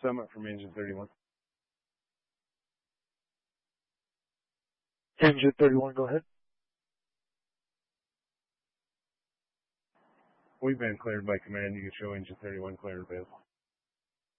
Summit from Engine 31. Engine 31, go ahead. We've been cleared by command. You can show Engine 31 cleared available.